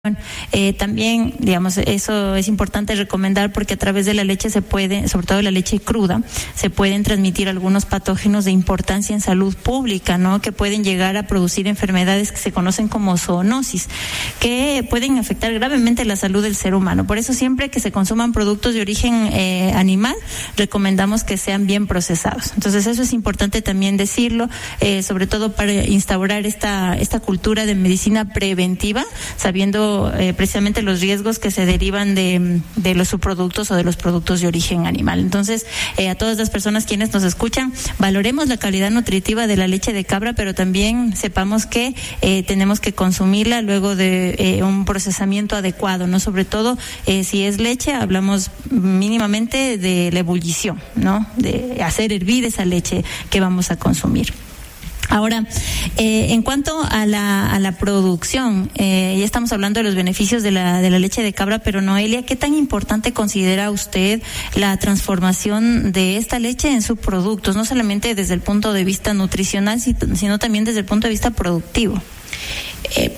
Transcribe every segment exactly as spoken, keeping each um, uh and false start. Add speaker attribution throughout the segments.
Speaker 1: Eh, también, digamos, eso es importante recomendar porque a través de la leche se puede, sobre todo la leche cruda, se pueden transmitir algunos patógenos de importancia en salud pública, ¿no? Que pueden llegar a producir enfermedades que se conocen como zoonosis, que pueden afectar gravemente la salud del ser humano. Por eso siempre que se consuman productos de origen eh, animal, recomendamos que sean bien procesados. Entonces eso es importante también decirlo, eh, sobre todo para instaurar esta, esta cultura de medicina preventiva, sabiendo Eh, precisamente los riesgos que se derivan de, de los subproductos o de los productos de origen animal. Entonces, eh, a todas las personas quienes nos escuchan, valoremos la calidad nutritiva de la leche de cabra, pero también sepamos que eh, tenemos que consumirla luego de eh, un procesamiento adecuado, ¿no? Sobre todo, eh, si es leche, hablamos mínimamente de la ebullición, ¿no? De hacer hervir esa leche que vamos a consumir. Ahora, eh, en cuanto a la, a la producción, eh, ya estamos hablando de los beneficios de la, de la leche de cabra, pero Noelia, ¿qué tan importante considera usted la transformación de esta leche en subproductos, no solamente desde el punto de vista nutricional, sino también desde el punto de vista productivo?
Speaker 2: Eh,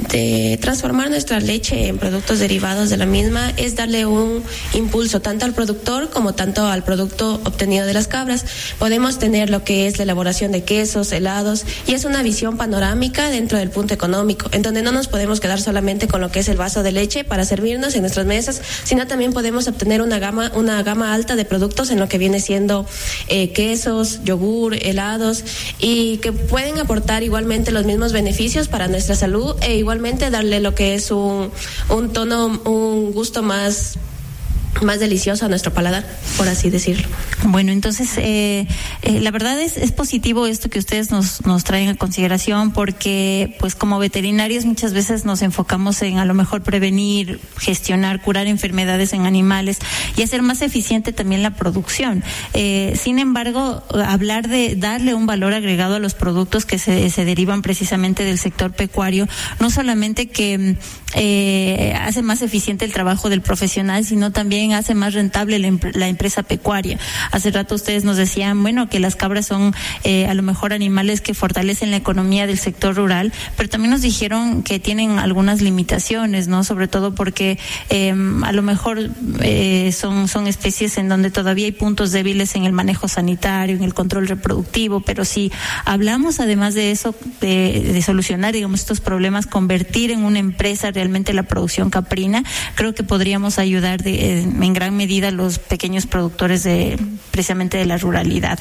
Speaker 2: de transformar nuestra leche en productos derivados de la misma es darle un impulso tanto al productor como tanto al producto obtenido de las cabras. Podemos tener lo que es la elaboración de quesos, helados, y es una visión panorámica dentro del punto económico, en donde no nos podemos quedar solamente con lo que es el vaso de leche para servirnos en nuestras mesas, sino también podemos obtener una gama, una gama alta de productos en lo que viene siendo eh, quesos, yogur, helados, y que pueden aportar igualmente los mismos beneficios para nuestra salud e igualmente darle lo que es un, un tono, un gusto más más delicioso a nuestro paladar, por así decirlo.
Speaker 1: Bueno, entonces eh, eh, la verdad es es positivo esto que ustedes nos nos traen a consideración, porque pues como veterinarios muchas veces nos enfocamos en a lo mejor prevenir, gestionar, curar enfermedades en animales y hacer más eficiente también la producción. Eh, sin embargo, hablar de darle un valor agregado a los productos que se se derivan precisamente del sector pecuario, no solamente que eh, hace más eficiente el trabajo del profesional, sino también hace más rentable la, la empresa pecuaria. Hace rato ustedes nos decían, bueno, que las cabras son eh, a lo mejor animales que fortalecen la economía del sector rural, pero también nos dijeron que tienen algunas limitaciones, ¿no? Sobre todo porque eh, a lo mejor eh, son, son especies en donde todavía hay puntos débiles en el manejo sanitario, en el control reproductivo, pero si hablamos además de eso, de, de solucionar, digamos, estos problemas, convertir en una empresa realmente la producción caprina, creo que podríamos ayudar de, de en gran medida los pequeños productores de precisamente de la ruralidad.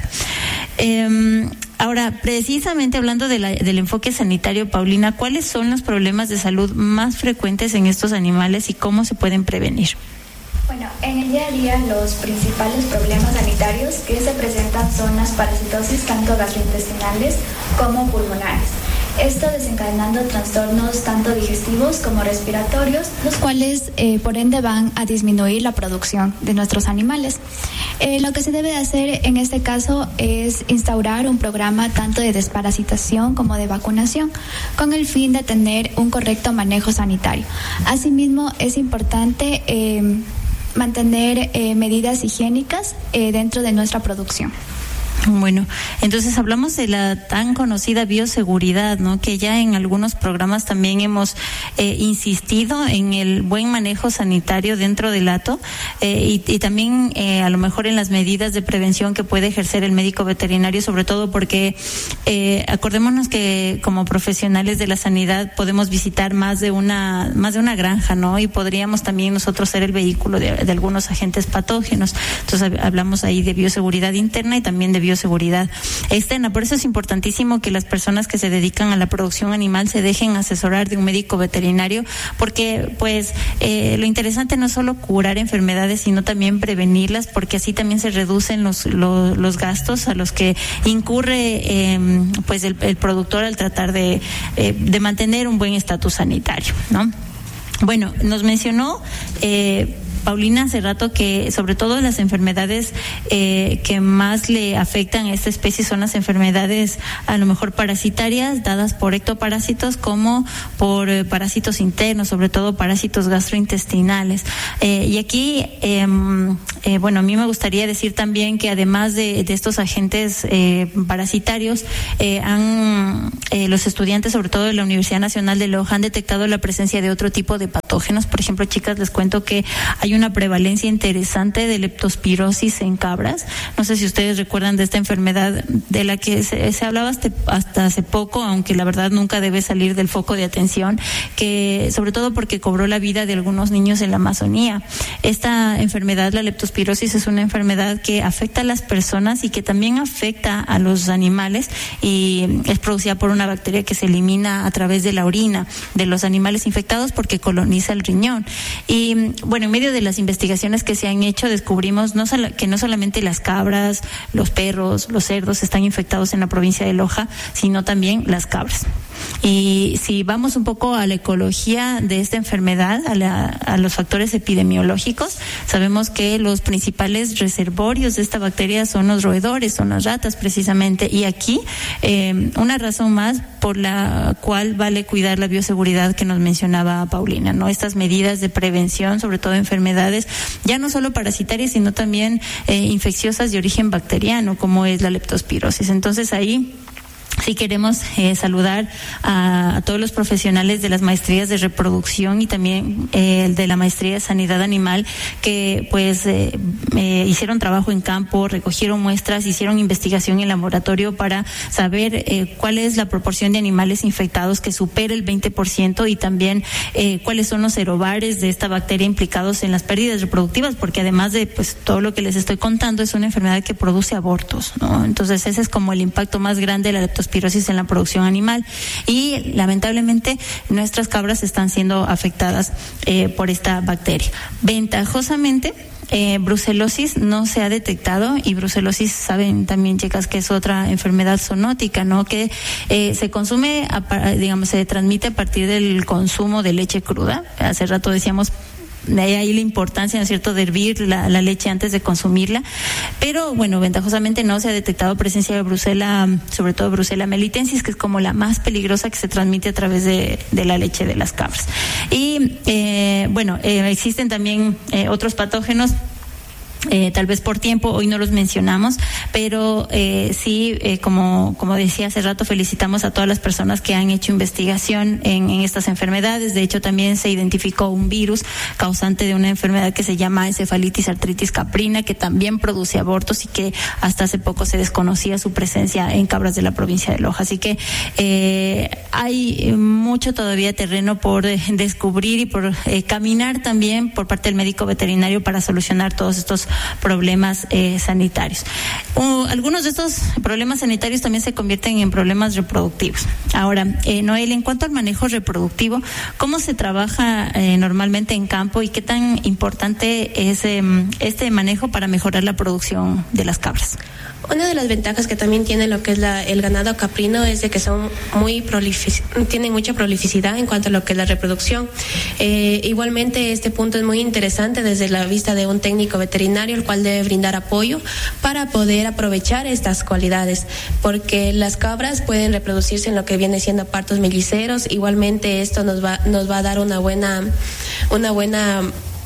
Speaker 1: Eh, ahora, precisamente hablando de la, del enfoque sanitario, Paulina, ¿cuáles son los problemas de salud más frecuentes en estos animales y cómo se pueden prevenir?
Speaker 3: Bueno, en el día a día los principales problemas sanitarios que se presentan son las parasitosis tanto gastrointestinales como pulmonares. Esto desencadenando trastornos tanto digestivos como respiratorios, los cuales eh, por ende van a disminuir la producción de nuestros animales. Eh, lo que se debe hacer en este caso es instaurar un programa tanto de desparasitación como de vacunación con el fin de tener un correcto manejo sanitario. Asimismo, es importante eh, mantener eh, medidas higiénicas eh, dentro de nuestra producción.
Speaker 1: Bueno, entonces hablamos de la tan conocida bioseguridad, ¿no? Que ya en algunos programas también hemos eh, insistido en el buen manejo sanitario dentro del hato eh, y, y también eh, a lo mejor en las medidas de prevención que puede ejercer el médico veterinario, sobre todo porque eh, acordémonos que como profesionales de la sanidad podemos visitar más de una más de una granja, ¿no? Y podríamos también nosotros ser el vehículo de, de algunos agentes patógenos. Entonces hablamos ahí de bioseguridad interna y también de bioseguridad seguridad externa. Por eso es importantísimo que las personas que se dedican a la producción animal se dejen asesorar de un médico veterinario, porque pues eh, lo interesante no es solo curar enfermedades, sino también prevenirlas, porque así también se reducen los los, los gastos a los que incurre eh, pues el, el productor al tratar de, eh, de mantener un buen estatus sanitario, ¿no? Bueno, nos mencionó eh, Paulina hace rato que sobre todo las enfermedades eh, que más le afectan a esta especie son las enfermedades a lo mejor parasitarias dadas por ectoparásitos como por eh, parásitos internos, sobre todo parásitos gastrointestinales. Eh, y aquí, eh, eh, bueno, a mí me gustaría decir también que además de, de estos agentes eh, parasitarios, eh, han eh, los estudiantes, sobre todo de la Universidad Nacional de Loja, han detectado la presencia de otro tipo de patógenos. Por ejemplo, chicas, les cuento que hay una prevalencia interesante de leptospirosis en cabras. No sé si ustedes recuerdan de esta enfermedad de la que se, se hablaba hasta, hasta hace poco, aunque la verdad nunca debe salir del foco de atención, que sobre todo porque cobró la vida de algunos niños en la Amazonía. Esta enfermedad, la leptospirosis, es una enfermedad que afecta a las personas y que también afecta a los animales, y es producida por una bacteria que se elimina a través de la orina de los animales infectados porque coloniza el riñón. Y bueno, en medio de las investigaciones que se han hecho, descubrimos no solo, que no solamente las cabras, los perros, los cerdos están infectados en la provincia de Loja, sino también las cabras. Y si vamos un poco a la ecología de esta enfermedad, a, la, a los factores epidemiológicos, sabemos que los principales reservorios de esta bacteria son los roedores, son las ratas precisamente. Y aquí eh, una razón más por la cual vale cuidar la bioseguridad que nos mencionaba Paulina, ¿no? Estas medidas de prevención, sobre todo de enfermedades, ya no solo parasitarias, sino también eh, infecciosas de origen bacteriano, como es la leptospirosis. Entonces ahí sí queremos eh, saludar a, a todos los profesionales de las maestrías de reproducción y también eh, de la maestría de sanidad animal que pues eh, eh, hicieron trabajo en campo, recogieron muestras, hicieron investigación en laboratorio para saber eh, cuál es la proporción de animales infectados que supera el veinte por ciento y también eh, cuáles son los serobares de esta bacteria implicados en las pérdidas reproductivas, porque además de pues todo lo que les estoy contando es una enfermedad que produce abortos, ¿no? Entonces ese es como el impacto más grande de la leptospirosis en la producción animal, y lamentablemente nuestras cabras están siendo afectadas eh, por esta bacteria. Ventajosamente, Eh, brucelosis no se ha detectado, y brucelosis, saben también, chicas, que es otra enfermedad zoonótica, ¿no? Que eh, se consume, a, digamos, se transmite a partir del consumo de leche cruda. Hace rato decíamos de ahí la importancia, ¿no es cierto?, de hervir la, la leche antes de consumirla, pero bueno, ventajosamente no se ha detectado presencia de brucela, sobre todo brucela melitensis, que es como la más peligrosa, que se transmite a través de, de la leche de las cabras. Y eh, bueno, eh, existen también eh, otros patógenos. Eh, tal vez por tiempo hoy no los mencionamos, pero eh, sí, eh, como como decía hace rato, felicitamos a todas las personas que han hecho investigación en, en estas enfermedades. De hecho, también se identificó un virus causante de una enfermedad que se llama encefalitis artritis caprina, que también produce abortos y que hasta hace poco se desconocía su presencia en cabras de la provincia de Loja. Así que eh, hay mucho todavía terreno por eh, descubrir y por eh, caminar también por parte del médico veterinario para solucionar todos estos problemas eh, sanitarios. Uh, algunos de estos problemas sanitarios también se convierten en problemas reproductivos. Ahora, eh, Noel, en cuanto al manejo reproductivo, ¿cómo se trabaja eh, normalmente en campo y qué tan importante es eh, este manejo para mejorar la producción de las cabras?
Speaker 2: Una de las ventajas que también tiene lo que es la, el ganado caprino es de que son muy prolific, tienen mucha prolificidad en cuanto a lo que es la reproducción. Eh, igualmente, este punto es muy interesante desde la vista de un técnico veterinario, el cual debe brindar apoyo para poder aprovechar estas cualidades, porque las cabras pueden reproducirse en lo que viene siendo partos melliceros. Igualmente, esto nos va nos va a dar una buena una buena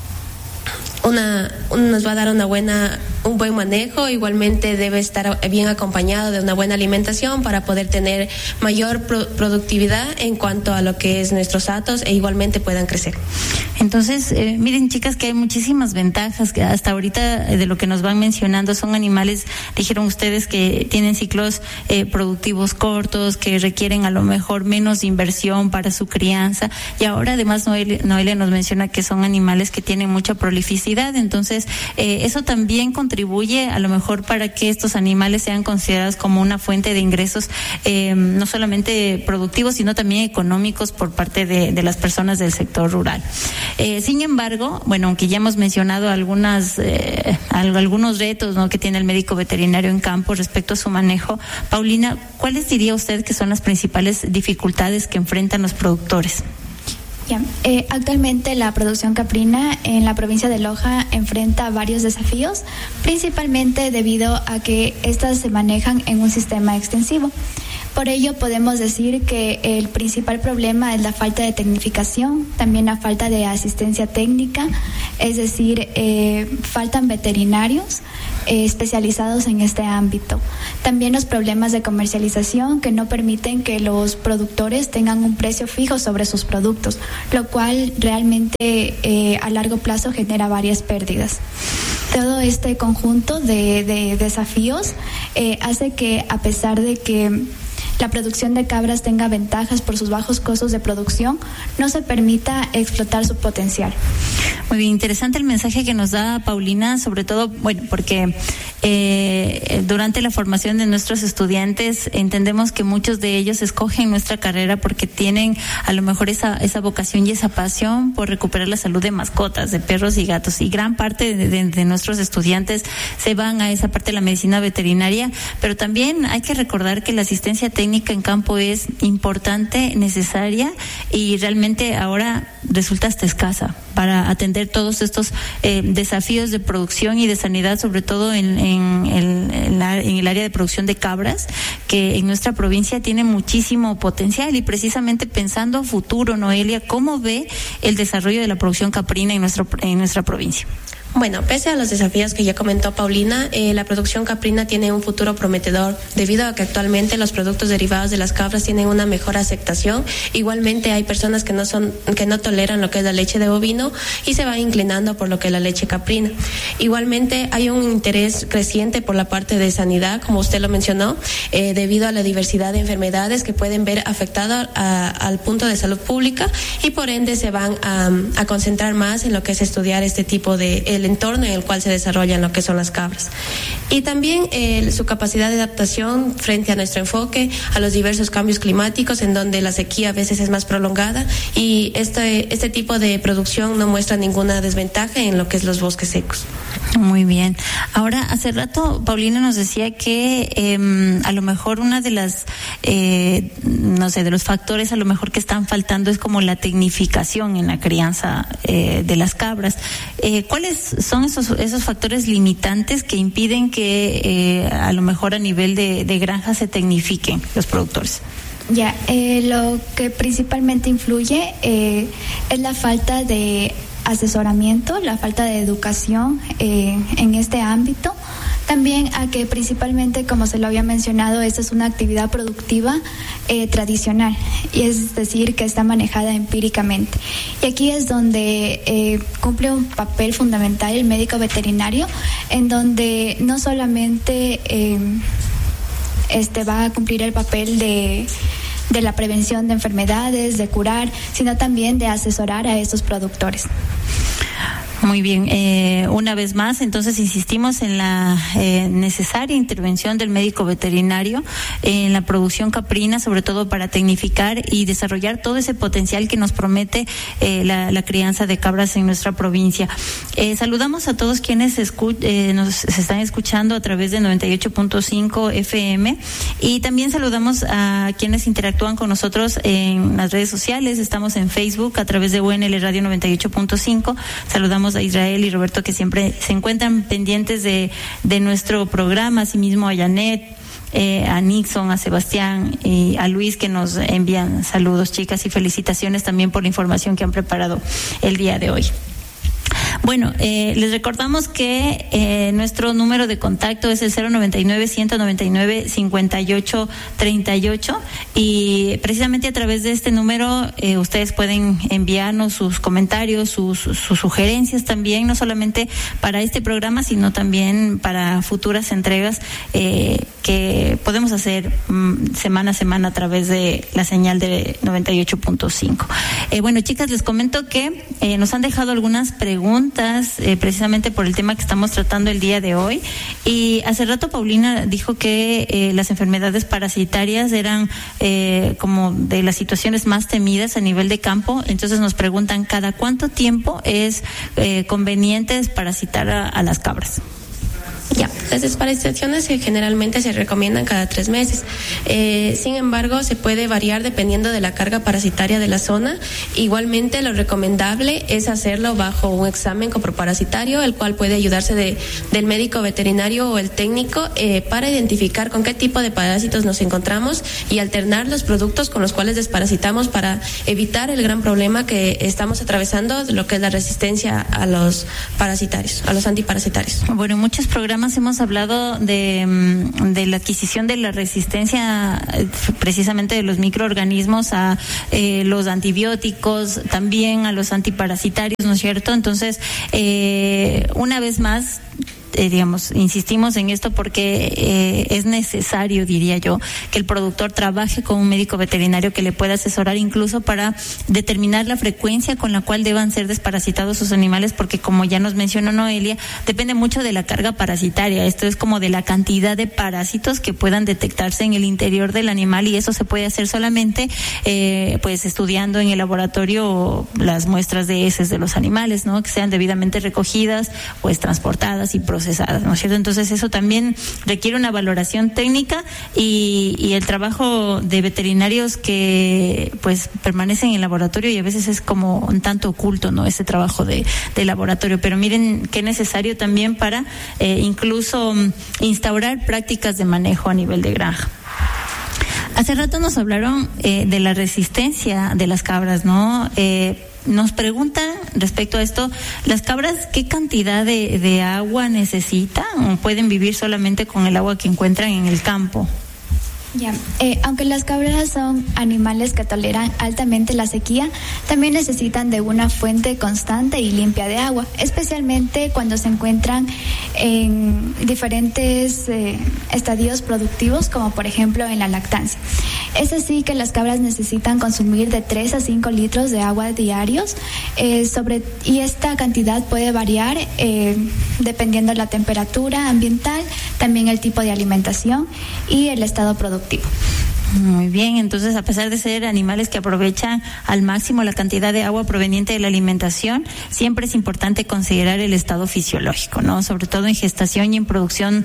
Speaker 2: Una, nos va a dar una buena, un buen manejo. Igualmente debe estar bien acompañado de una buena alimentación para poder tener mayor pro, productividad en cuanto a lo que es nuestros atos e igualmente puedan crecer.
Speaker 1: Entonces, eh, miren, chicas, que hay muchísimas ventajas que hasta ahorita eh, de lo que nos van mencionando. Son animales, dijeron ustedes, que tienen ciclos eh, productivos cortos, que requieren a lo mejor menos inversión para su crianza, y ahora además Noelia, Noelia nos menciona que son animales que tienen mucha prolificidad. Entonces, eh, eso también contribuye a lo mejor para que estos animales sean considerados como una fuente de ingresos, eh, no solamente productivos, sino también económicos por parte de, de las personas del sector rural. Eh, sin embargo, bueno, aunque ya hemos mencionado algunas, eh, algunos retos, ¿no?, que tiene el médico veterinario en campo respecto a su manejo, Paulina, ¿cuáles diría usted que son las principales dificultades que enfrentan los productores?
Speaker 3: Ya. Eh, actualmente la producción caprina en la provincia de Loja enfrenta varios desafíos, principalmente debido a que estas se manejan en un sistema extensivo. Por ello podemos decir que el principal problema es la falta de tecnificación, también la falta de asistencia técnica, es decir, eh, faltan veterinarios eh, especializados en este ámbito. También los problemas de comercialización que no permiten que los productores tengan un precio fijo sobre sus productos, lo cual realmente eh, a largo plazo genera varias pérdidas. Todo este conjunto de, de desafíos eh, hace que, a pesar de que la producción de cabras tenga ventajas por sus bajos costos de producción, no se permita explotar su potencial.
Speaker 1: Muy bien, interesante el mensaje que nos da Paulina, sobre todo, bueno, porque eh, durante la formación de nuestros estudiantes entendemos que muchos de ellos escogen nuestra carrera porque tienen a lo mejor esa, esa vocación y esa pasión por recuperar la salud de mascotas, de perros y gatos, y gran parte de, de, de nuestros estudiantes se van a esa parte de la medicina veterinaria, pero también hay que recordar que la asistencia técnica en campo es importante, necesaria, y realmente ahora resulta hasta escasa para atender todos estos eh, desafíos de producción y de sanidad, sobre todo en, en, el, en, la, en el área de producción de cabras, que en nuestra provincia tiene muchísimo potencial. Y precisamente pensando futuro, Noelia, ¿cómo ve el desarrollo de la producción caprina en, nuestro, en nuestra provincia?
Speaker 2: Bueno, pese a los desafíos que ya comentó Paulina, eh, la producción caprina tiene un futuro prometedor debido a que actualmente los productos derivados de las cabras tienen una mejor aceptación. Igualmente hay personas que no son, que no toleran lo que es la leche de bovino y se van inclinando por lo que es la leche caprina. Igualmente hay un interés creciente por la parte de sanidad, como usted lo mencionó, eh, debido a la diversidad de enfermedades que pueden ver afectado a, al punto de salud pública, y por ende se van a, a concentrar más en lo que es estudiar este tipo de el entorno en el cual se desarrollan lo que son las cabras. Y también eh, su capacidad de adaptación frente a nuestro enfoque a los diversos cambios climáticos, en donde la sequía a veces es más prolongada, y este, este tipo de producción no muestra ninguna desventaja en lo que es los bosques secos.
Speaker 1: Muy bien. Ahora, hace rato Paulina nos decía que eh, a lo mejor una de las, eh, no sé, de los factores a lo mejor que están faltando es como la tecnificación en la crianza eh, de las cabras. Eh, ¿Cuáles son esos esos factores limitantes que impiden que eh, a lo mejor a nivel de, de granja se tecnifiquen los productores?
Speaker 3: Ya, eh, lo que principalmente influye eh, es la falta de asesoramiento, la falta de educación eh, en este ámbito. También a que principalmente, como se lo había mencionado, esta es una actividad productiva eh, tradicional, y es decir, que está manejada empíricamente. Y aquí es donde eh, cumple un papel fundamental el médico veterinario, en donde no solamente eh, este va a cumplir el papel de de la prevención de enfermedades, de curar, sino también de asesorar a estos productores.
Speaker 1: Muy bien, eh, una vez más, entonces insistimos en la eh, necesaria intervención del médico veterinario en la producción caprina, sobre todo para tecnificar y desarrollar todo ese potencial que nos promete eh, la, la crianza de cabras en nuestra provincia. Eh, saludamos a todos quienes escu- eh, nos están escuchando a través de noventa y ocho punto cinco F M, y también saludamos a quienes interactúan con nosotros en las redes sociales. Estamos en Facebook a través de U N L Radio noventa y ocho punto cinco. Saludamos a Israel y Roberto, que siempre se encuentran pendientes de, de nuestro programa, asimismo a Janet, eh, a Nixon, a Sebastián y a Luis, que nos envían saludos, chicas, y felicitaciones también por la información que han preparado el día de hoy. Bueno, eh, les recordamos que eh, nuestro número de contacto es el cero noventa y nueve, ciento noventa y nueve, cincuenta y ocho treinta y ocho, y precisamente a través de este número eh, ustedes pueden enviarnos sus comentarios, sus, sus sugerencias también, no solamente para este programa, sino también para futuras entregas eh, que podemos hacer mm, semana a semana a través de la señal de noventa y ocho punto cinco. Eh, bueno, chicas, les comento que eh, nos han dejado algunas preguntas Eh, precisamente por el tema que estamos tratando el día de hoy, y hace rato Paulina dijo que eh, las enfermedades parasitarias eran eh, como de las situaciones más temidas a nivel de campo. Entonces nos preguntan, ¿cada cuánto tiempo es eh, conveniente desparasitar a, a las cabras?
Speaker 2: Ya, Las desparasitaciones eh, generalmente se recomiendan cada tres meses. Eh, sin embargo, se puede variar dependiendo de la carga parasitaria de la zona. Igualmente, lo recomendable es hacerlo bajo un examen coproparasitario, el cual puede ayudarse de, del médico veterinario o el técnico eh, para identificar con qué tipo de parásitos nos encontramos y alternar los productos con los cuales desparasitamos para evitar el gran problema que estamos atravesando, de lo que es la resistencia a los parasitarios, a los antiparasitarios.
Speaker 1: Bueno, en muchos programas hemos hablado de, de la adquisición de la resistencia precisamente de los microorganismos a eh, los antibióticos, también a los antiparasitarios, ¿no es cierto? Entonces, eh, una vez más, Eh, digamos, insistimos en esto porque eh, es necesario, diría yo, que el productor trabaje con un médico veterinario que le pueda asesorar incluso para determinar la frecuencia con la cual deban ser desparasitados sus animales, porque como ya nos mencionó Noelia, depende mucho de la carga parasitaria. Esto es como de la cantidad de parásitos que puedan detectarse en el interior del animal, y eso se puede hacer solamente eh, pues estudiando en el laboratorio las muestras de heces de los animales, ¿no? Que sean debidamente recogidas, pues transportadas y procesadas, ¿no es cierto? Entonces eso también requiere una valoración técnica y, y el trabajo de veterinarios que pues permanecen en el laboratorio, y a veces es como un tanto oculto, ¿no? Ese trabajo de, de laboratorio, pero miren qué necesario también para eh, incluso instaurar prácticas de manejo a nivel de granja. Hace rato nos hablaron eh, de la resistencia de las cabras, ¿no? Eh, Nos preguntan respecto a esto, ¿las cabras qué cantidad de, de agua necesitan o pueden vivir solamente con el agua que encuentran en el campo?
Speaker 3: Ya, eh, aunque las cabras son animales que toleran altamente la sequía, también necesitan de una fuente constante y limpia de agua, especialmente cuando se encuentran en diferentes eh, estadios productivos, como por ejemplo en la lactancia. Es así que las cabras necesitan consumir de tres a cinco litros de agua diarios, eh, sobre, y esta cantidad puede variar eh, dependiendo de la temperatura ambiental, también el tipo de alimentación y el estado productivo.
Speaker 1: Muy bien, entonces a pesar de ser animales que aprovechan al máximo la cantidad de agua proveniente de la alimentación, siempre es importante considerar el estado fisiológico, ¿no? Sobre todo en gestación y en producción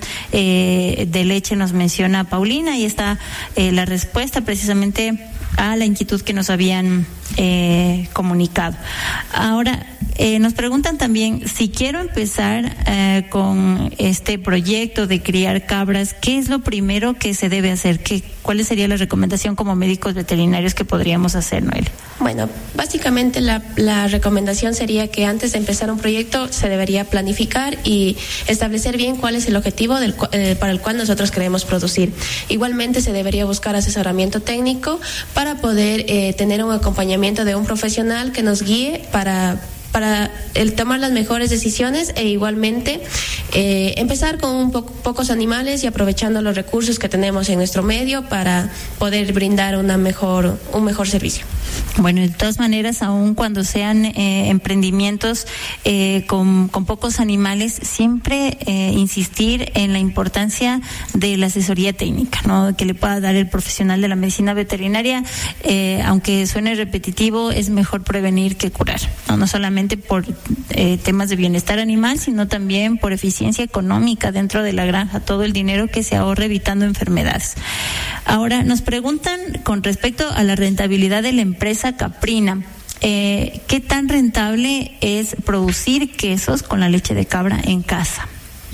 Speaker 1: eh, de leche, nos menciona Paulina, y está eh, la respuesta precisamente a la inquietud que nos habían eh, comunicado. Ahora, Eh, nos preguntan también, si quiero empezar eh, con este proyecto de criar cabras, ¿qué es lo primero que se debe hacer? ¿Qué, ¿Cuál sería la recomendación como médicos veterinarios que podríamos hacer, Noelia?
Speaker 2: Bueno, básicamente la, la recomendación sería que antes de empezar un proyecto se debería planificar y establecer bien cuál es el objetivo del, eh, para el cual nosotros queremos producir. Igualmente se debería buscar asesoramiento técnico para poder eh, tener un acompañamiento de un profesional que nos guíe para para el tomar las mejores decisiones, e igualmente eh, empezar con un po- pocos animales y aprovechando los recursos que tenemos en nuestro medio para poder brindar una mejor un mejor servicio.
Speaker 1: Bueno, de todas maneras, aun cuando sean eh, emprendimientos eh, con, con pocos animales, siempre eh, insistir en la importancia de la asesoría técnica, ¿no? Que le pueda dar el profesional de la medicina veterinaria. Eh, aunque suene repetitivo, es mejor prevenir que curar, ¿no? No solamente por eh, temas de bienestar animal, sino también por eficiencia económica dentro de la granja, todo el dinero que se ahorra evitando enfermedades. Ahora, nos preguntan con respecto a la rentabilidad de la empresa caprina. Eh, ¿Qué tan rentable es producir quesos con la leche de cabra en casa?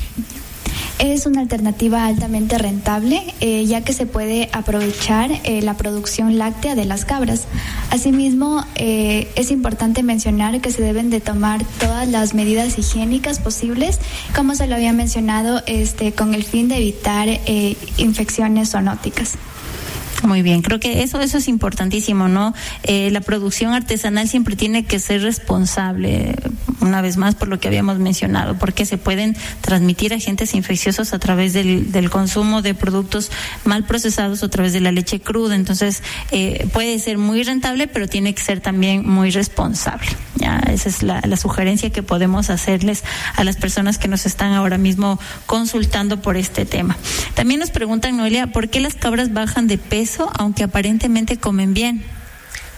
Speaker 3: Es una alternativa altamente rentable, eh, ya que se puede aprovechar eh, la producción láctea de las cabras. Asimismo, eh, es importante mencionar que se deben de tomar todas las medidas higiénicas posibles, como se lo había mencionado, este, con el fin de evitar eh, infecciones zoonóticas.
Speaker 1: Muy bien, creo que eso eso es importantísimo, ¿no? Eh, la producción artesanal siempre tiene que ser responsable, una vez más por lo que habíamos mencionado, porque se pueden transmitir agentes infecciosos a través del, del consumo de productos mal procesados o a través de la leche cruda. Entonces, eh, puede ser muy rentable, pero tiene que ser también muy responsable. Ya, esa es la, la sugerencia que podemos hacerles a las personas que nos están ahora mismo consultando por este tema. También nos preguntan, Noelia, ¿por qué las cabras bajan de peso aunque aparentemente comen bien?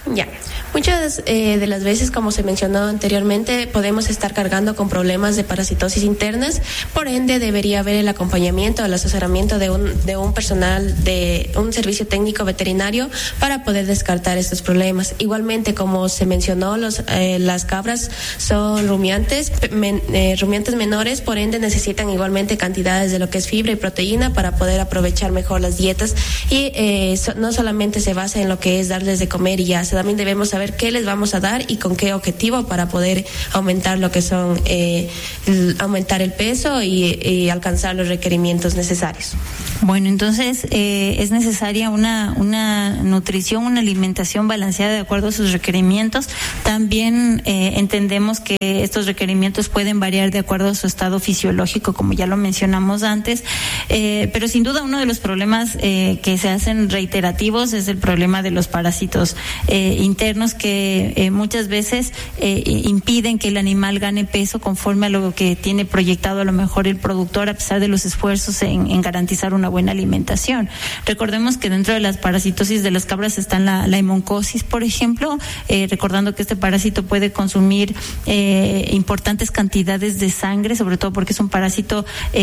Speaker 2: Ya, muchas eh, de las veces, como se mencionó anteriormente, podemos estar cargando con problemas de parasitosis internas, por ende debería haber el acompañamiento, el asesoramiento de un, de un personal de un servicio técnico veterinario para poder descartar estos problemas. Igualmente, como se mencionó, los, eh, las cabras son rumiantes, men, eh, rumiantes menores, por ende necesitan igualmente cantidades de lo que es fibra y proteína para poder aprovechar mejor las dietas y eh, so, no solamente se basa en lo que es darles de comer y ya, también debemos saber qué les vamos a dar y con qué objetivo para poder aumentar lo que son, eh, el, aumentar el peso y, y alcanzar los requerimientos necesarios.
Speaker 1: Bueno, entonces eh, es necesaria una, una nutrición, una alimentación balanceada de acuerdo a sus requerimientos. También eh, entendemos que estos requerimientos pueden variar de acuerdo a su estado fisiológico, como ya lo mencionamos antes, eh, pero sin duda uno de los problemas eh, que se hacen reiterativos es el problema de los parásitos eh, internos que eh, muchas veces eh, impiden que el animal gane peso conforme a lo que tiene proyectado a lo mejor el productor, a pesar de los esfuerzos en, en garantizar una buena alimentación. Recordemos que dentro de las parasitosis de las cabras está la, la hemoncosis, por ejemplo, eh, recordando que este parásito puede consumir eh, importantes cantidades de sangre, sobre todo porque es un parásito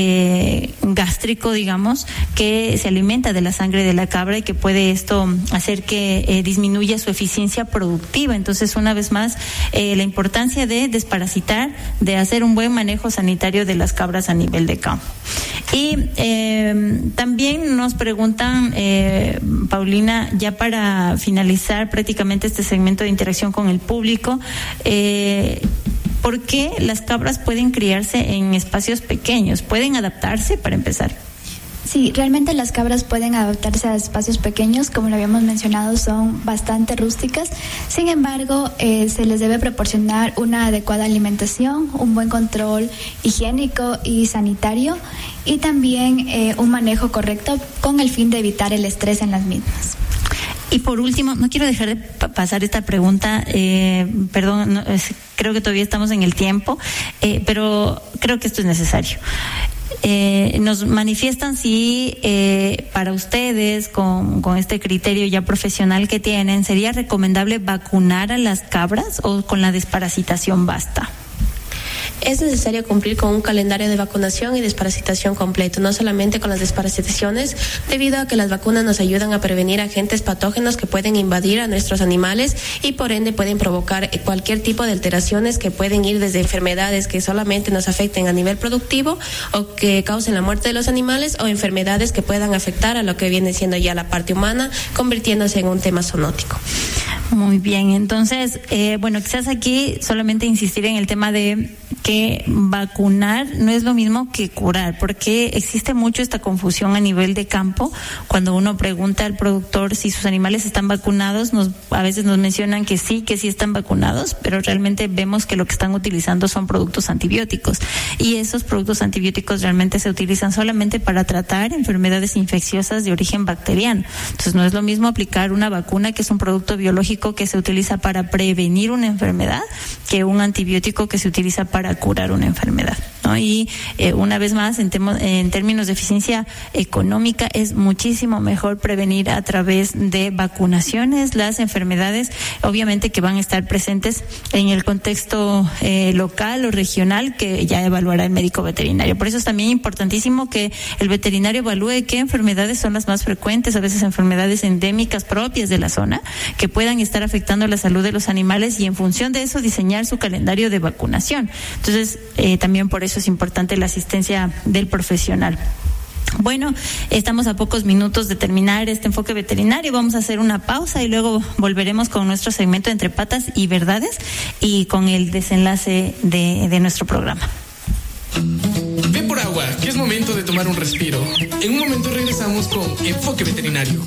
Speaker 1: eh, gástrico, digamos, que se alimenta de la sangre de la cabra y que puede esto hacer que eh, disminuya su eficiencia productiva. Entonces, una vez más, eh, la importancia de desparasitar, de hacer un buen manejo sanitario de las cabras a nivel de campo. Y eh, también nos preguntan, eh, Paulina, ya para finalizar prácticamente este segmento de interacción con el público, eh, ¿por qué las cabras pueden criarse en espacios pequeños? ¿Pueden adaptarse para empezar?
Speaker 3: Sí, realmente las cabras pueden adaptarse a espacios pequeños, como lo habíamos mencionado, son bastante rústicas. Sin embargo, eh, se les debe proporcionar una adecuada alimentación, un buen control higiénico y sanitario y también eh, un manejo correcto con el fin de evitar el estrés en las mismas.
Speaker 1: Y por último, no quiero dejar de pasar esta pregunta, eh, perdón, no, es, creo que todavía estamos en el tiempo, eh, pero creo que esto es necesario. Eh, nos manifiestan si eh, para ustedes, con, con este criterio ya profesional que tienen, ¿sería recomendable vacunar a las cabras o con la desparasitación basta?
Speaker 2: Es necesario cumplir con un calendario de vacunación y desparasitación completo, no solamente con las desparasitaciones, debido a que las vacunas nos ayudan a prevenir agentes patógenos que pueden invadir a nuestros animales y por ende pueden provocar cualquier tipo de alteraciones que pueden ir desde enfermedades que solamente nos afecten a nivel productivo o que causen la muerte de los animales o enfermedades que puedan afectar a lo que viene siendo ya la parte humana, convirtiéndose en un tema zoonótico.
Speaker 1: Muy bien, entonces, eh, bueno, quizás aquí solamente insistir en el tema de que vacunar no es lo mismo que curar, porque existe mucho esta confusión a nivel de campo. Cuando uno pregunta al productor si sus animales están vacunados, nos, a veces nos mencionan que sí, que sí están vacunados, pero realmente vemos que lo que están utilizando son productos antibióticos y esos productos antibióticos realmente se utilizan solamente para tratar enfermedades infecciosas de origen bacteriano. Entonces no es lo mismo aplicar una vacuna, que es un producto biológico que se utiliza para prevenir una enfermedad, que un antibiótico que se utiliza para curar una enfermedad, ¿no? Y eh, una vez más, en, temo, en términos de eficiencia económica, es muchísimo mejor prevenir a través de vacunaciones las enfermedades, obviamente que van a estar presentes en el contexto eh, local o regional, que ya evaluará el médico veterinario. Por eso es también importantísimo que el veterinario evalúe qué enfermedades son las más frecuentes, a veces enfermedades endémicas propias de la zona, que puedan estar afectando la salud de los animales, y en función de eso diseñar su calendario de vacunación. Entonces, eh, también por eso es importante la asistencia del profesional. Bueno, estamos a pocos minutos de terminar este enfoque veterinario. Vamos a hacer una pausa y luego volveremos con nuestro segmento Entre Patas y Verdades y con el desenlace de, de nuestro programa.
Speaker 4: Ve por agua, que es momento de tomar un respiro. En un momento regresamos con Enfoque Veterinario.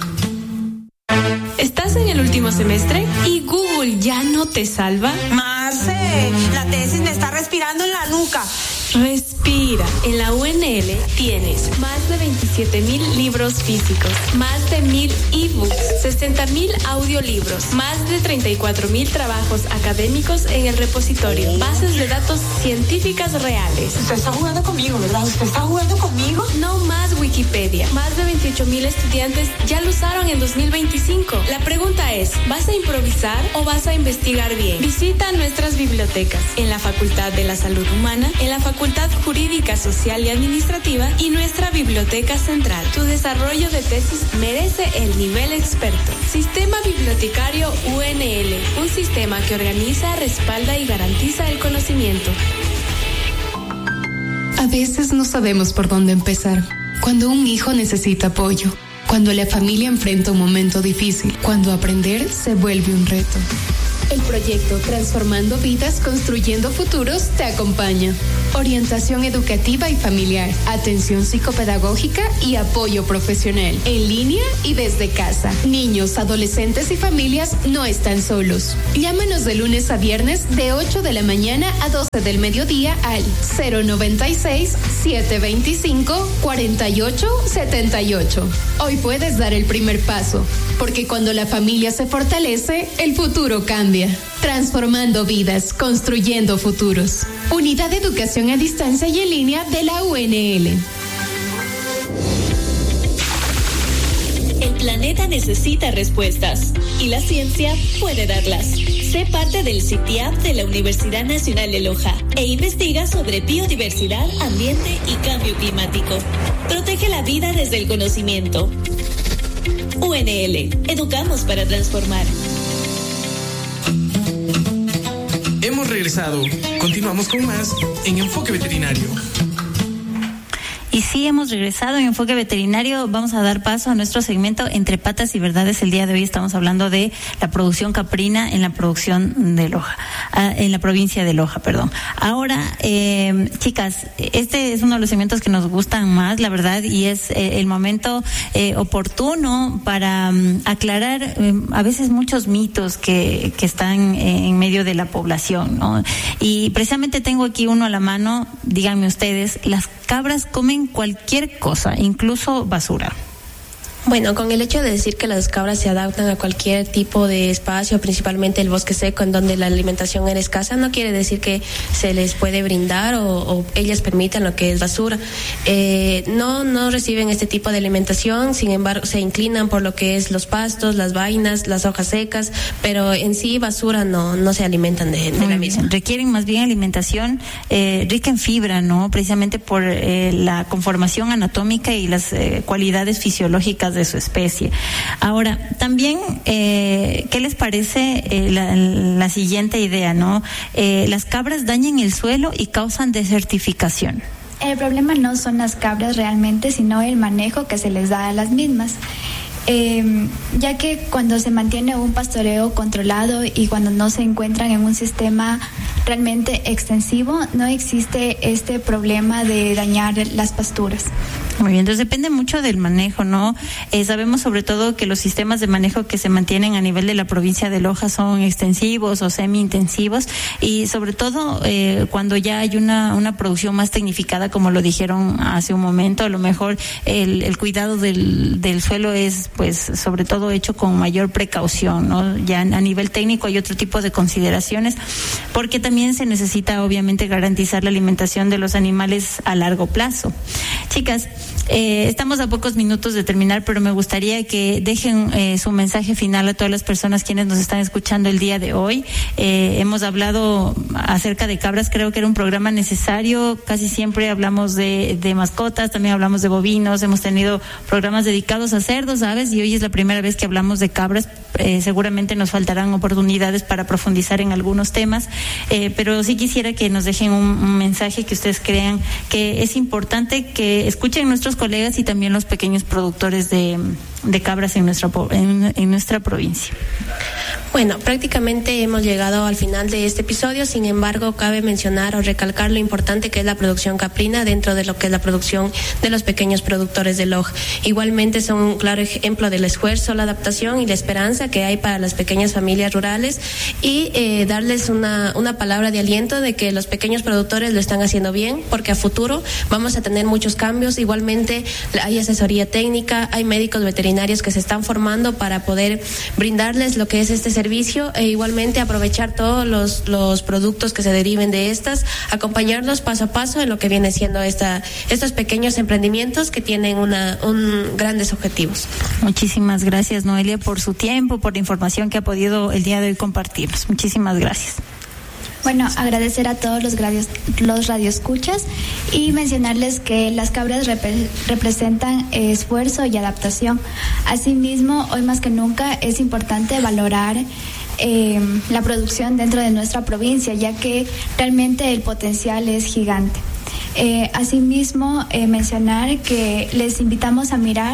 Speaker 5: ¿Estás en el último semestre y Google ya no te salva?
Speaker 6: Marce, la tesis me está respirando en la nuca.
Speaker 5: Respira. En la U N L tienes más de veintisiete mil libros físicos, más de mil ebooks, sesenta mil audiolibros, más de treinta y cuatro mil trabajos académicos en el repositorio, bases de datos científicas reales.
Speaker 6: Usted está jugando conmigo, ¿verdad? ¿Usted está jugando conmigo?
Speaker 5: No más Wikipedia. Más de veintiocho mil estudiantes ya lo usaron en dos mil veinticinco. La pregunta es, ¿vas a improvisar o vas a investigar bien? Visita nuestras bibliotecas en la Facultad de la Salud Humana, en la Facultad Jurídica, Social y Administrativa y nuestra Biblioteca Central. Tu desarrollo de tesis merece el nivel experto. Sistema Bibliotecario U N L, un sistema que organiza, respalda y garantiza el conocimiento.
Speaker 7: A veces no sabemos por dónde empezar. Cuando un hijo necesita apoyo, cuando la familia enfrenta un momento difícil, cuando aprender se vuelve un reto. El proyecto Transformando Vidas, Construyendo Futuros te acompaña. Orientación educativa y familiar, atención psicopedagógica y apoyo profesional, en línea y desde casa. Niños, adolescentes y familias no están solos. Llámanos de lunes a viernes de ocho de la mañana a doce del mediodía al cero noventa y seis, setecientos veinticinco, cuarenta y ocho setenta y ocho. Hoy puedes dar el primer paso, porque cuando la familia se fortalece, el futuro cambia. Transformando vidas, construyendo futuros. Unidad de Educación a Distancia y en Línea de la U N L.
Speaker 8: El planeta necesita respuestas y la ciencia puede darlas. Sé parte del C I T I A P de la Universidad Nacional de Loja e investiga sobre biodiversidad, ambiente y cambio climático. Protege la vida desde el conocimiento. U N L, educamos para transformar.
Speaker 4: Hemos regresado. Continuamos con más en Enfoque Veterinario.
Speaker 1: Y sí, hemos regresado en Enfoque Veterinario. Vamos a dar paso a nuestro segmento Entre Patas y Verdades. El día de hoy estamos hablando de la producción caprina en la producción de Loja, ah, en la provincia de Loja, perdón. Ahora, eh, chicas, este es uno de los segmentos que nos gustan más, la verdad, y es eh, el momento eh, oportuno para um, aclarar eh, a veces muchos mitos que, que están eh, en medio de la población, ¿no? Y precisamente tengo aquí uno a la mano. Díganme ustedes, ¿las cabras comen cualquier cosa, incluso basura?
Speaker 2: Bueno, con el hecho de decir que las cabras se adaptan a cualquier tipo de espacio, principalmente el bosque seco, en donde la alimentación era escasa, no quiere decir que se les puede brindar o, o ellas permitan lo que es basura. Eh, no, no reciben este tipo de alimentación, sin embargo, se inclinan por lo que es los pastos, las vainas, las hojas secas, pero en sí basura no, no se alimentan de, de la misma.
Speaker 1: Requieren más bien alimentación eh, rica en fibra, ¿no? Precisamente por eh, la conformación anatómica y las eh, cualidades fisiológicas de su especie. Ahora, también, eh, ¿qué les parece eh, la, la siguiente idea, no? Eh, las cabras dañan el suelo y causan desertificación.
Speaker 3: El problema no son las cabras realmente, sino el manejo que se les da a las mismas. Eh, ya que cuando se mantiene un pastoreo controlado y cuando no se encuentran en un sistema realmente extensivo, no existe este problema de dañar las pasturas.
Speaker 1: Muy bien, entonces depende mucho del manejo, ¿no? Eh, sabemos sobre todo que los sistemas de manejo que se mantienen a nivel de la provincia de Loja son extensivos o semi-intensivos y sobre todo eh, cuando ya hay una, una producción más tecnificada, como lo dijeron hace un momento, a lo mejor el, el cuidado del, del suelo es pues sobre todo hecho con mayor precaución, ¿no? Ya a nivel técnico hay otro tipo de consideraciones, porque también se necesita obviamente garantizar la alimentación de los animales a largo plazo. Chicas, eh, estamos a pocos minutos de terminar, pero me gustaría que dejen eh, su mensaje final a todas las personas quienes nos están escuchando el día de hoy. Eh, hemos hablado acerca de cabras, creo que era un programa necesario, casi siempre hablamos de, de mascotas, también hablamos de bovinos, hemos tenido programas dedicados a cerdos, aves, y hoy es la primera vez que hablamos de cabras. Eh, seguramente nos faltarán oportunidades para profundizar en algunos temas, eh, pero sí quisiera que nos dejen un, un mensaje que ustedes crean que es importante que escuchen nuestros colegas y también los pequeños productores de, de cabras en nuestra, en, en nuestra provincia.
Speaker 2: Bueno, prácticamente hemos llegado al final de este episodio, sin embargo, cabe mencionar o recalcar lo importante que es la producción caprina dentro de lo que es la producción de los pequeños productores de Loja. Igualmente son un claro ejemplo del esfuerzo, la adaptación y la esperanza que hay para las pequeñas familias rurales y eh, darles una, una palabra de aliento de que los pequeños productores lo están haciendo bien, porque a futuro vamos a tener muchos cambios. Igualmente hay asesoría técnica, hay médicos veterinarios que se están formando para poder brindarles lo que es este servicio e igualmente aprovechar todos los, los productos que se deriven de estas, acompañarlos paso a paso en lo que viene siendo esta, estos pequeños emprendimientos que tienen una, un grandes objetivos.
Speaker 1: Muchísimas gracias, Noelia, por su tiempo, por la información que ha podido el día de hoy compartirnos. Muchísimas gracias.
Speaker 3: Bueno, agradecer a todos los, radios, los radioescuchas y mencionarles que las cabras rep- representan esfuerzo y adaptación. Asimismo, hoy más que nunca es importante valorar eh, la producción dentro de nuestra provincia, ya que realmente el potencial es gigante. Eh, asimismo, eh, mencionar que les invitamos a mirar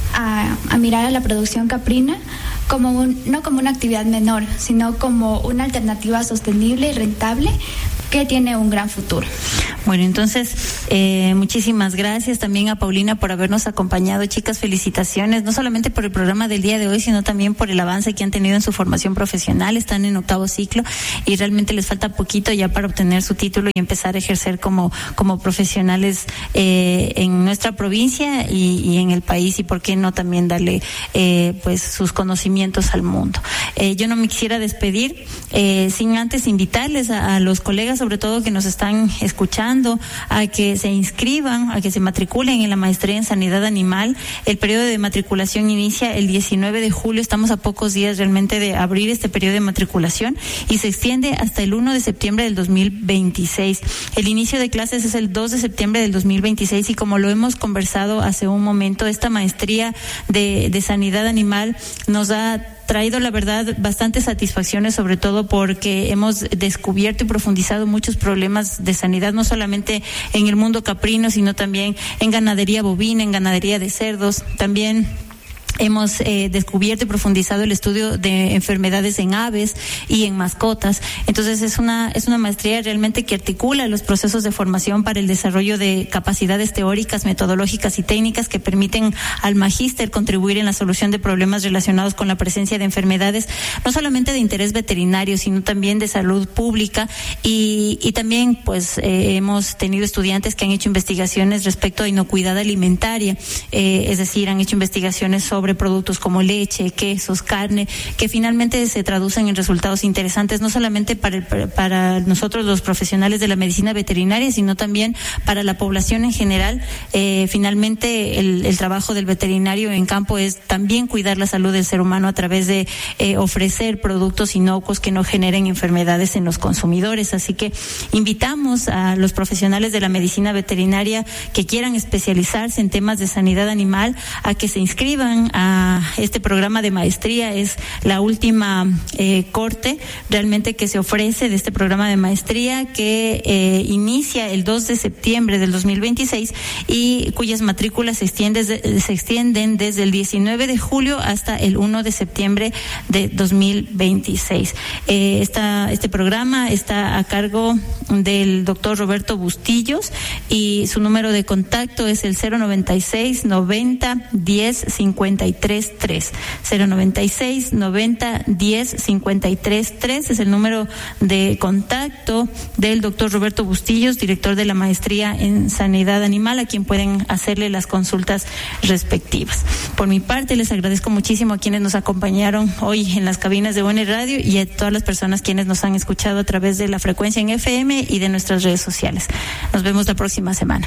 Speaker 3: a, a mirar a la producción caprina como un, no como una actividad menor, sino como una alternativa sostenible y rentable que tiene un gran futuro.
Speaker 1: Bueno, entonces, eh, muchísimas gracias también a Paulina por habernos acompañado. Chicas, felicitaciones, no solamente por el programa del día de hoy, sino también por el avance que han tenido en su formación profesional. Están en octavo ciclo y realmente les falta poquito ya para obtener su título y empezar a ejercer como, como profesionales eh, en nuestra provincia y, y en el país, y por qué no también darle eh, pues sus conocimientos al mundo. Eh, yo no me quisiera despedir eh, sin antes invitarles a, a los colegas, sobre todo que nos están escuchando, a que se inscriban, a que se matriculen en la maestría en sanidad animal. El periodo de matriculación inicia el diecinueve de julio, estamos a pocos días realmente de abrir este periodo de matriculación y se extiende hasta el primero de septiembre del dos mil veintiséis. El inicio de clases es el dos de septiembre del dos mil veintiséis y como lo hemos conversado hace un momento, esta maestría de, de sanidad animal nos ha traído, la verdad, bastantes satisfacciones, sobre todo porque hemos descubierto y profundizado muchos problemas de sanidad, no solamente en el mundo caprino, sino también en ganadería bovina, en ganadería de cerdos, también hemos eh, descubierto y profundizado el estudio de enfermedades en aves y en mascotas. Entonces es una es una maestría realmente que articula los procesos de formación para el desarrollo de capacidades teóricas, metodológicas y técnicas que permiten al magíster contribuir en la solución de problemas relacionados con la presencia de enfermedades, no solamente de interés veterinario, sino también de salud pública y, y también pues eh, hemos tenido estudiantes que han hecho investigaciones respecto a inocuidad alimentaria, eh, es decir, han hecho investigaciones sobre sobre productos como leche, quesos, carne, que finalmente se traducen en resultados interesantes, no solamente para, el, para nosotros los profesionales de la medicina veterinaria, sino también para la población en general. Eh, finalmente, el, el trabajo del veterinario en campo es también cuidar la salud del ser humano a través de eh, ofrecer productos inocuos que no generen enfermedades en los consumidores. Así que invitamos a los profesionales de la medicina veterinaria que quieran especializarse en temas de sanidad animal a que se inscriban a este programa de maestría. Es la última eh, corte realmente que se ofrece de este programa de maestría que eh, inicia el dos de septiembre del dos mil veintiséis y cuyas matrículas se extienden, se extienden desde el diecinueve de julio hasta el primero de septiembre de dos mil veintiséis. Eh, esta, este programa está a cargo del doctor Roberto Bustillos y su número de contacto es el cero noventa y seis noventa diez cincuenta y tres tres. cero noventa y seis noventa diez cincuenta y tres tres es el número de contacto del doctor Roberto Bustillos, director de la maestría en sanidad animal, a quien pueden hacerle las consultas respectivas. Por mi parte, les agradezco muchísimo a quienes nos acompañaron hoy en las cabinas de U N Radio y a todas las personas quienes nos han escuchado a través de la frecuencia en F M y de nuestras redes sociales. Nos vemos la próxima semana.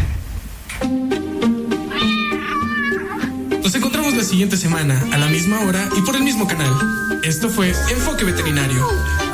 Speaker 4: Nos encontramos la siguiente semana, a la misma hora y por el mismo canal. Esto fue Enfoque Veterinario.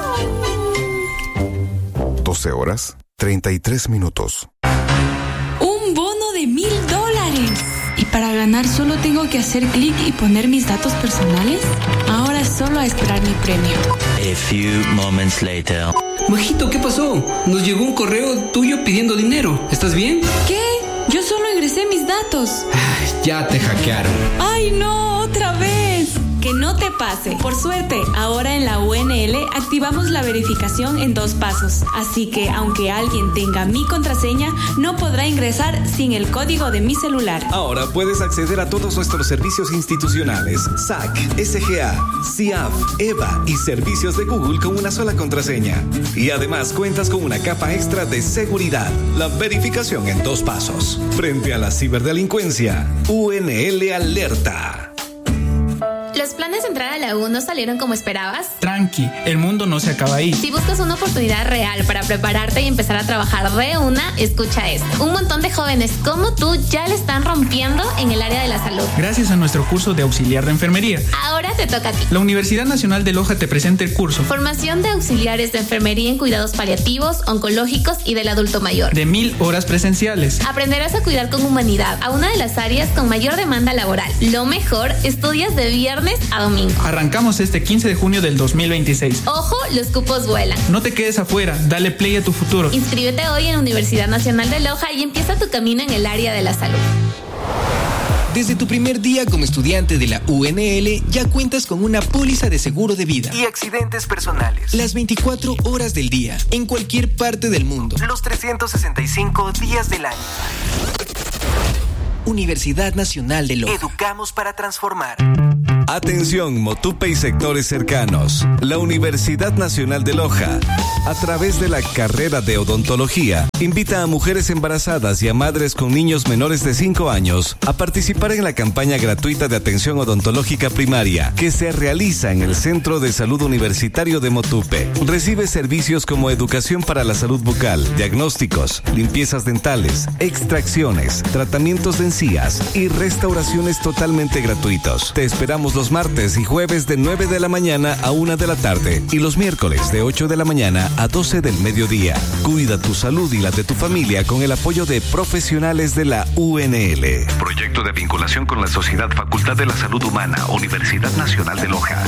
Speaker 9: doce horas, treinta y tres minutos.
Speaker 5: Un bono de mil dólares. ¿Y para ganar solo tengo que hacer clic y poner mis datos personales? Ahora es solo a esperar mi premio.
Speaker 10: A few moments later.
Speaker 11: Majito, ¿qué pasó? Nos llegó un correo tuyo pidiendo dinero. ¿Estás bien?
Speaker 5: ¿Qué? Yo solo ingresé mis datos.
Speaker 11: Ay, ya te hackearon.
Speaker 5: ¡Ay, no! ¡Otra vez! Que no te pase. Por suerte, ahora en la U N L activamos la verificación en dos pasos. Así que, aunque alguien tenga mi contraseña, no podrá ingresar sin el código de mi celular.
Speaker 12: Ahora puedes acceder a todos nuestros servicios institucionales, S A C, S G A, C I A F, E V A y servicios de Google con una sola contraseña. Y además cuentas con una capa extra de seguridad, la verificación en dos pasos. Frente a la ciberdelincuencia, U N L alerta.
Speaker 13: ¿Los planes de entrar a la U no salieron como esperabas?
Speaker 14: Tranqui, el mundo no se acaba ahí.
Speaker 13: Si buscas una oportunidad real para prepararte y empezar a trabajar de una, escucha esto. Un montón de jóvenes como tú ya le están rompiendo en el área de la salud.
Speaker 14: Gracias a nuestro curso de auxiliar de enfermería.
Speaker 13: Ahora te toca a ti.
Speaker 14: La Universidad Nacional de Loja te presenta el curso
Speaker 13: Formación de auxiliares de enfermería en cuidados paliativos, oncológicos y del adulto mayor.
Speaker 14: De mil horas presenciales.
Speaker 13: Aprenderás a cuidar con humanidad a una de las áreas con mayor demanda laboral. Lo mejor, estudias de viernes a domingo.
Speaker 14: Arrancamos este quince de junio del dos mil veintiséis.
Speaker 13: Ojo, los cupos vuelan.
Speaker 14: No te quedes afuera, dale play a tu futuro.
Speaker 13: Inscríbete hoy en la Universidad Nacional de Loja y empieza tu camino en el área de la salud.
Speaker 15: Desde tu primer día como estudiante de la U N L ya cuentas con una póliza de seguro de vida
Speaker 16: y accidentes personales.
Speaker 15: Las veinticuatro horas del día, en cualquier parte del mundo.
Speaker 16: Los trescientos sesenta y cinco días del año.
Speaker 15: Universidad Nacional de Loja.
Speaker 16: Educamos para transformar.
Speaker 12: Atención, Motupe y sectores cercanos. La Universidad Nacional de Loja, a través de la carrera de odontología, invita a mujeres embarazadas y a madres con niños menores de cinco años a participar en la campaña gratuita de atención odontológica primaria que se realiza en el Centro de Salud Universitario de Motupe. Recibe servicios como educación para la salud bucal, diagnósticos, limpiezas dentales, extracciones, tratamientos de encías y restauraciones totalmente gratuitos. Te esperamos los martes y jueves de nueve de la mañana a una de la tarde y los miércoles de ocho de la mañana a doce del mediodía. Cuida tu salud y la de tu familia con el apoyo de profesionales de la U N L.
Speaker 17: Proyecto de vinculación con la Sociedad Facultad de la Salud Humana, Universidad Nacional de Loja.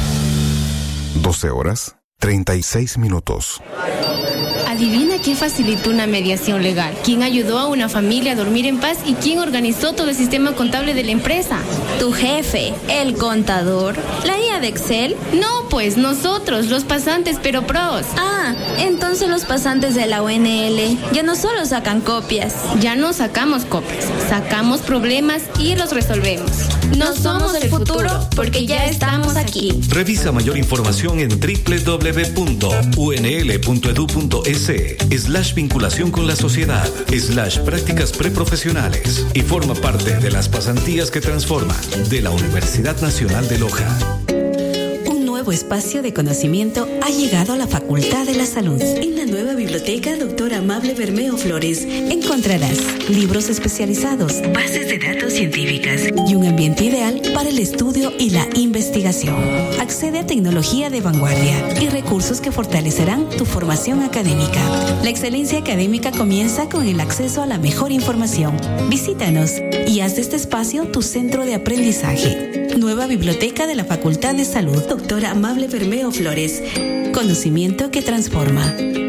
Speaker 9: doce horas, treinta y seis minutos.
Speaker 18: Adivina quién facilitó una mediación legal, quién ayudó a una familia a dormir en paz y quién organizó todo el sistema contable de la empresa.
Speaker 19: ¿Tu jefe, el contador, la I A de Excel?
Speaker 18: No, pues nosotros, los pasantes pero pros.
Speaker 19: Ah, entonces los pasantes de la U N L ya no solo sacan copias.
Speaker 18: Ya no sacamos copias, sacamos problemas y los resolvemos.
Speaker 19: No, no somos el futuro porque ya estamos aquí.
Speaker 12: Revisa mayor información en doble u doble u doble u punto u n l punto e d u punto e s slash vinculación con la sociedad, slash prácticas preprofesionales y forma parte de las pasantías que transforman de la Universidad Nacional de Loja.
Speaker 20: Nuevo espacio de conocimiento ha llegado a la Facultad de la Salud. En la nueva biblioteca Doctora Amable Bermeo Flores encontrarás libros especializados, bases de datos científicas y un ambiente ideal para el estudio y la investigación. Accede a tecnología de vanguardia y recursos que fortalecerán tu formación académica. La excelencia académica comienza con el acceso a la mejor información. Visítanos y haz de este espacio tu centro de aprendizaje. Nueva biblioteca de la Facultad de Salud Doctora Amable Bermeo Flores. Conocimiento que transforma.